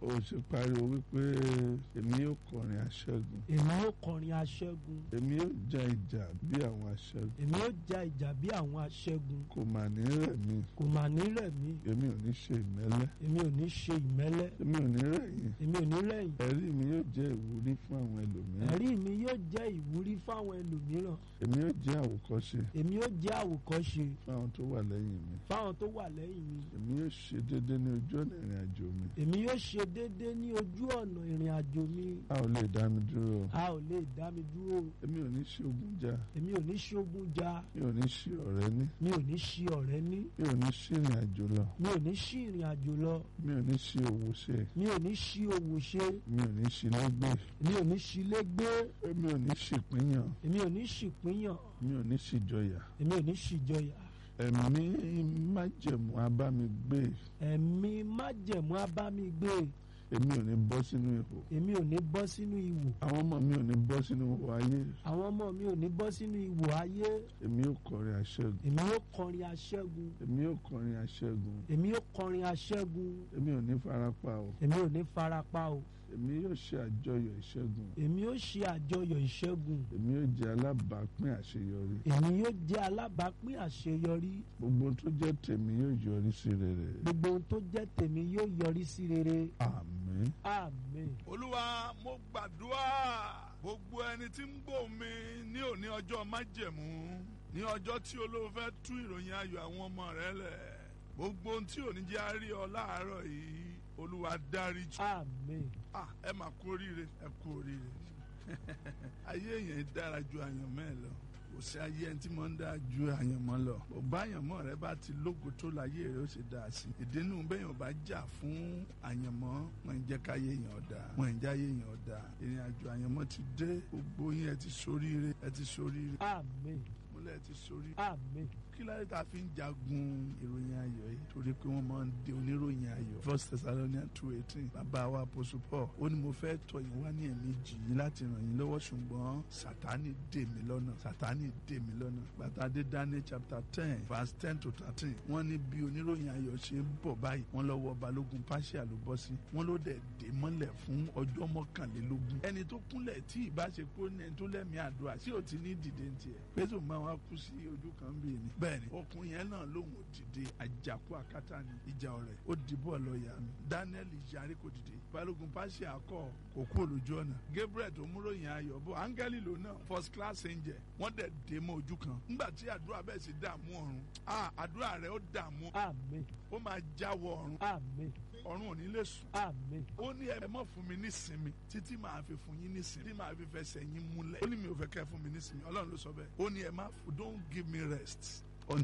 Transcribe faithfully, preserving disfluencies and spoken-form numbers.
ó ṣe pariwo wípé èmi yóò kọrin aṣẹ́gun. èmi yóò kọrin aṣẹ́gun. èmi yóò ja ìjà bí àwọn aṣẹ́gun. èmi yóò ja ìjà bí àwọn aṣẹ́gun. kò mà ní rẹ̀ mí. kò mà ní rẹ̀ mí. èmi ò ní ṣe ìmẹ́lẹ́. èmi ò ní ṣe ìmẹ́lẹ́. èmi ò ní rẹ̀yìn. èmi ò ní rẹ̀yìn. ẹ̀rí mi yóò jẹ́ ìwúrí fún àwọn ẹlòmíràn. ẹ̀rí mi yóò jẹ́ ìwúrí fáwọn ẹlòmíràn. èmi yóò jẹ́ àwòkọ́ṣe. èmi yóò jẹ́ àwòkọ́ṣe. fáwọn tó wà lẹ́yìn mi. fáwọn tó wà lẹ́yìn mi. èmi yóò ṣe déédéé ní ojú ọ̀nà ìrìn àjò mi. èmi yóò ṣe déédéé ní ojú ọ̀nà ìrìn àjò mi. a ò lè dá mi dúró. a ò lè dá mi dúró. èmi ò ní ṣe ogun jà. èmi ò ní ṣogun jà. mi ò ní ṣe ọ̀rẹ́ ní. mi ò ní ṣi ọ̀rẹ́ ní. mi ò ní ṣe ìrìn àjò lọ. mi ò ní ṣi ìrìn àjò lọ. mi ò ní ṣe òwò ṣe. mi ò ní ṣi òwò ṣe. mi ò ní ṣe lẹ́gbẹ̀ẹ́. mi ò ní ṣi légbé. èmi ò ní ṣèpínyàn. èmi ò ní ṣìpínyàn. mi ò ní ṣèjọyà. èmi ò ní ṣìjọyà. ẹ̀mí májẹ̀mú abámigbé. ẹ̀mí májẹ̀mú abámigbé. èmi ò ní bọ́ sínú ihò. èmi ò ní bọ́ sínú ihò. àwọn ọmọ mi ò ní bọ́ sínú ihò ayé. àwọn ọmọ mi ò ní bọ́ sínú ihò ayé. èmi yóò kọrin aṣẹ́gun. èmi yóò kọrin aṣẹ́gun. èmi yóò kọrin aṣẹ́gun. èmi yóò kọrin aṣẹ́gun. èmi ò ní farapa o. èmi ò ní farapa o. èmi yóò ṣe àjọyọ̀ ìṣẹ́gun. èmi yóò ṣe àjọyọ̀ ìṣẹ́gun. èmi yóò jẹ́ alábàápín àṣeyọrí. èmi yóò jẹ́ alábàápín àṣeyọrí. gbogbo ohun tó jẹ́ tèmi yóò yọrí sí rere. gbogbo ohun tó jẹ́ tèmi yóò yọrí sí rere. àmín. àmín. olúwa mo gbàdúrà gbogbo ẹni tí ń gbọ́ mi ní òní ọjọ́ májẹ̀mú ní ọjọ́ tí olóò fẹ́ tú ìròyìn ayọ̀ àwọn ọmọ rẹ lẹ̀ gbogbo ohun tí òní jẹ́ á rí ọ láàárọ̀ yìí olúwa dáríjì. àmín. ah ẹ máa kú oríire ẹ kú oríire ayé èèyàn dára ju àyànmọ́ ẹ lọ kò sí ayé ẹni tí mo ń dá ju àyànmọ́ lọ ọba àyànmọ́ rẹ bá ti lógo tó láyé rẹ ó ṣe dáa sí i ìdínú bẹ́yàn bá jà fún àyànmọ́ wọn ń jẹ́ káyé èèyàn dáa wọn ń jáyé èèyàn dáa ìrìn àjò àyànmọ́ ti dé gbogbo yín ẹ ti ṣoríire ẹ ti ṣoríire àmín. múlẹ̀ ẹ ti ṣoríire. àmín. kí láyé tá a fi ń jagun ìròyìn ayọ̀ yìí torí pé wọ́n máa ń de oníròyìn ayọ̀ First Thessalonians two eighteen bàbá wa Apostle Paul ó ní mo fẹ́ tọ̀ yín wá ní ẹ̀ẹ̀mejì yìí láti ràn yín lọ́wọ́ ṣùgbọ́n Sátánì dè mí lọ́nà Sátánì dè mí lọ́nà bàtà dé Daniel chapter ten verse ten to thirteen wọ́n ní bí oníròyìn ayọ̀ ṣe ń bọ̀ báyìí wọ́n lọ́wọ́ balógun Páṣíà ló bọ́ sí wọ́n ló dẹ̀ dè mọ́lẹ̀ fún ọjọ́ mọ́kànlélógún ẹni tó kúnlẹ̀ tí ìbáṣepọ̀ ní ẹni tó lẹ́mìí àdúrà sí ò ti ní dìde ní tiẹ̀ Pétérù máa wá kú sí ojú kan bíi ni bẹ́ẹ̀ni ọkùnrin yẹn náà lòun ò dìde àjàkú àkátà ní ìjà ọ̀rẹ́ ó dìbò ọlọ́yà mi Daniel yarí kò dìde balógun Páṣíà kọ̀ kò kú olójú ọ̀nà Gabriel tó múròyìn ayọ̀ bọ̀ áńgẹ́lì ló náà first class angel wọ́n dẹ̀ dé mọ́ ojú kan nígbà tí àdúrà bẹ́ẹ̀ sì dààmú ọ̀run àdúrà rẹ̀ ó dààmú àmín. ó máa jáwọ́ ọ̀run àmín. ọ̀run ò ní lè sùn. àmín. ó ní ẹ má fún mi nísinmi títí màá fi fún yín nísinmi tí màá fi fẹsẹ̀ yín múlẹ̀. ó ní mi ò fẹ́ kẹ́ fún mi nísinmi ọlọ́run ló sọ bẹ́ẹ̀. ó ní ẹ má don't give me rest